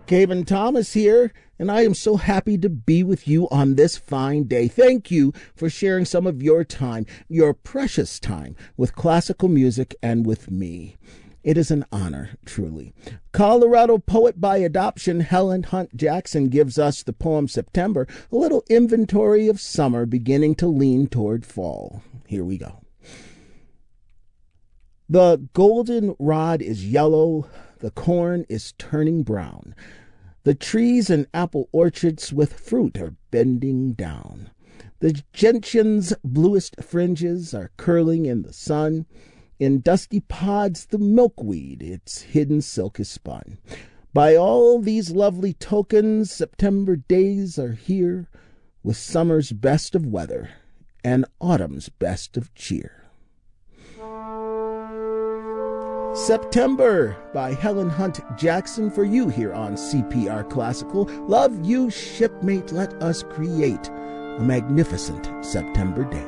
Caven Thomas here, and I am so happy to be with you on this fine day. Thank you for sharing some of your time, your precious time, with classical music and with me. It is an honor, truly. Colorado poet by adoption Helen Hunt Jackson gives us the poem September, a little inventory of summer beginning to lean toward fall. Here we go. The goldenrod is yellow, the corn is turning brown. The trees and apple orchards with fruit are bending down. The gentian's bluest fringes are curling in the sun. In dusty pods the milkweed, its hidden silk is spun. By all these lovely tokens, September days are here, with summer's best of weather and autumn's best of cheer. September by Helen Hunt Jackson for you here on CPR Classical. Love you, shipmate, let us create a magnificent September day.